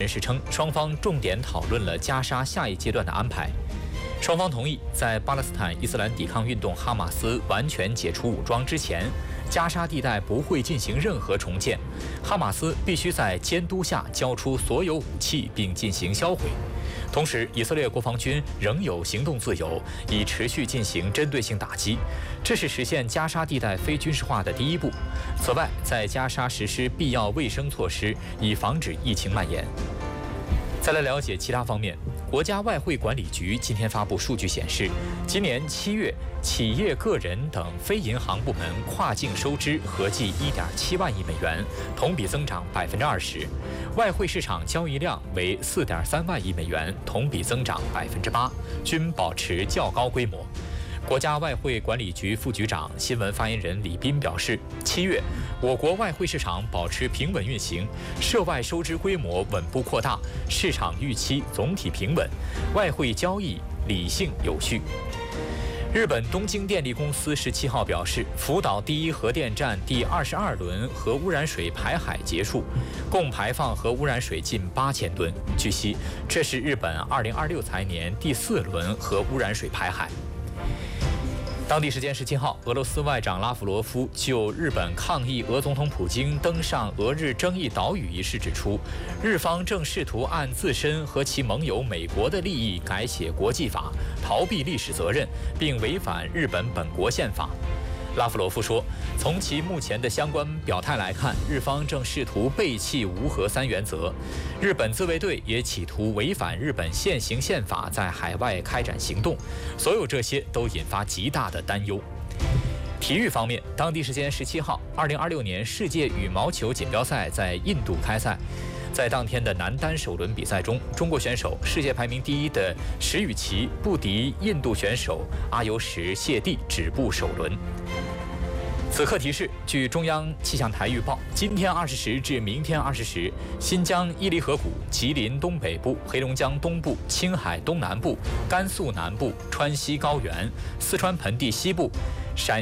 人士称，双方重点讨论了加沙下一阶段的安排。双方同意，在巴勒斯坦伊斯兰抵抗运动哈马斯完全解除武装之前，加沙地带不会进行任何重建，哈马斯必须在监督下交出所有武器并进行销毁。同时，以色列国防军仍有行动自由，已持续进行针对性打击，这是实现加沙地带非军事化的第一步。此外，在加沙实施必要卫生措施，以防止疫情蔓延。再来了解其他方面，国家外汇管理局今天发布数据显示，今年7月，企业、个人等非银行部门跨境收支合计1.7万亿美元，同比增长20%；外汇市场交易量为4.3万亿美元，同比增长8%，均保持较高规模。国家外汇管理局副局长、新闻发言人李斌表示，7月，我国外汇市场保持平稳运行，涉外收支规模稳步扩大，市场预期总体平稳，外汇交易理性有序。日本东京电力公司17号表示，福岛第一核电站第22轮核污染水排海结束，共排放核污染水近8000吨。据悉，这是日本2026财年第4轮核污染水排海。当地时间17号，俄罗斯外长拉夫罗夫就日本抗议俄总统普京登上俄日争议岛屿一事指出，日方正试图按自身和其盟友美国的利益改写国际法，逃避历史责任，并违反日本本国宪法。拉夫罗夫说，从其目前的相关表态来看，日方正试图背弃无核3原则，日本自卫队也企图违反日本现行宪法在海外开展行动，所有这些都引发极大的担忧。体育方面，当地时间17号，2026年世界羽毛球锦标赛在印度开赛。在当天的男单首轮比赛中，中国选手世界排名第1的石宇奇不敌印度选手阿尤什谢蒂，止步首轮。此刻提示：据中央气象台预报，今天20时至明天20时，新疆伊犁河谷、吉林东北部、黑龙江东部、青海东南部、甘肃南部、川西高原、四川盆地西部、陕